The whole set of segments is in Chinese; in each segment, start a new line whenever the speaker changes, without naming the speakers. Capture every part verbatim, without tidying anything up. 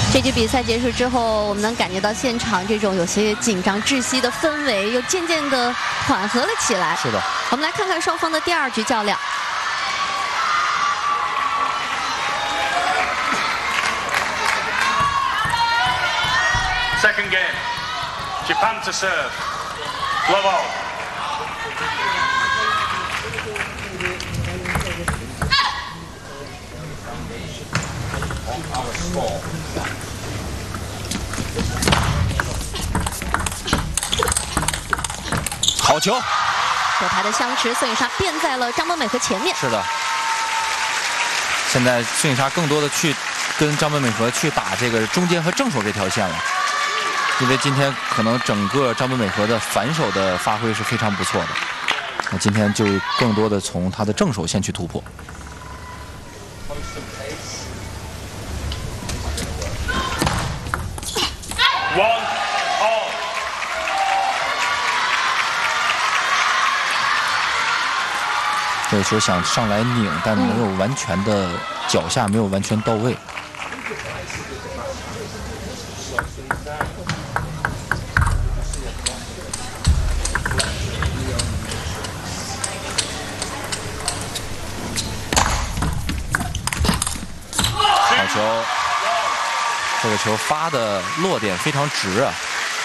这局比赛结束之后，我们能感觉到现场这种有些紧张窒息的氛围又渐渐的缓和了起来。
是的，
我们来看看双方的第二局较量。
Second game, Japan to serve. Love all. On
好球！
手牌的相持，孙颖莎变在了张本美和前面。
是的，现在孙颖莎更多的去跟张本美和去打这个中间和正手这条线了。 因为今天可能整个张本美和的反手的发挥是非常不错的，那今天就更多的从他的正手线去突破。
One all.
这个球想上来拧，但没有完全的脚下没有完全到位。 球，这个球发的落点非常直啊！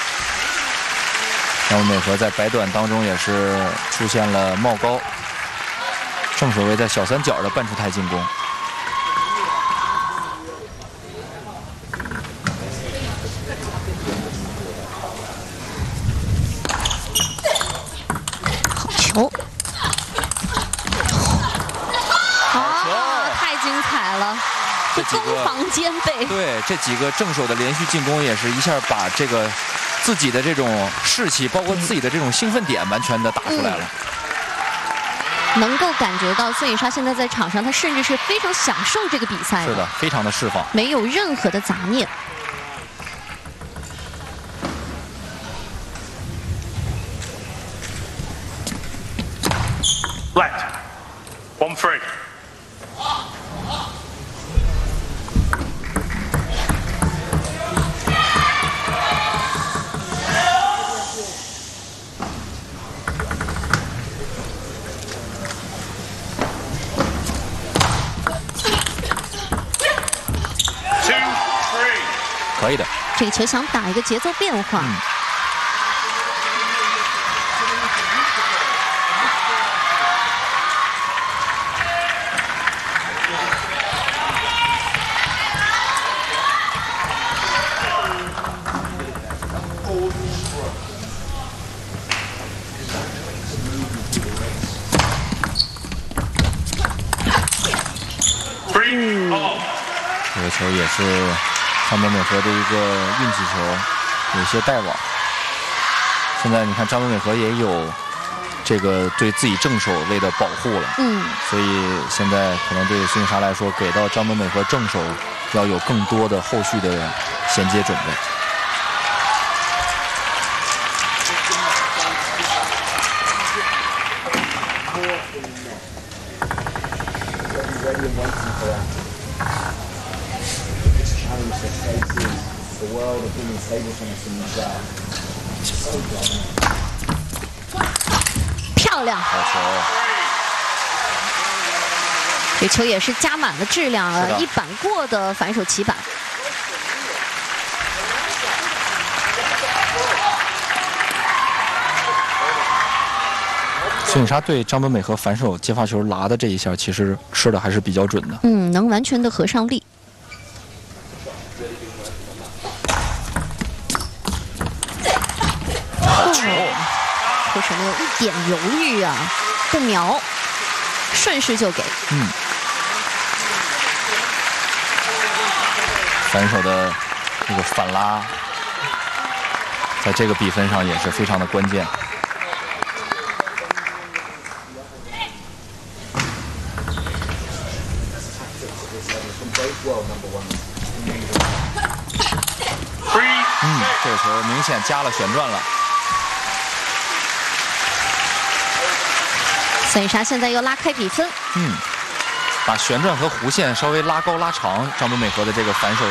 张本美和在摆短当中也是出现了冒高，正手位在小三角的半出态进攻。
好球！啊，太精彩了！ 这攻防兼备，
对这几个正手的连续进攻，也是一下把这个自己的这种士气，包括自己的这种兴奋点，完全的打出来了。
嗯、能够感觉到孙颖莎现在在场上，她甚至是非常享受这个比赛的。
是的，非常的释放，
没有任何的杂念。
Left. One three. Two three.
可以的。
这个球想打一个节奏变化。嗯
这个球也是张本美和的一个运气球，有些带网。现在你看张本美和也有这个对自己正手位的保护了，
嗯，
所以现在可能对孙颖莎来说，给到张本美和正手要有更多的后续的衔接准备。
漂亮！
好球！
这球也是加满了质量了，一板过的反手起板。
孙颖莎对张本美和反手接发球拉的这一下，其实吃的还是比较准的。
嗯，能完全的合上力。 为什么有一点犹豫啊？不瞄，顺势就给。
嗯。反手的这个反拉，在这个比分上也是非常的关键。嗯，这个球明显加了旋转了。
孙颖莎现在又拉开比分。
嗯，把旋转和弧线稍微拉高拉长，张本美和的这个反手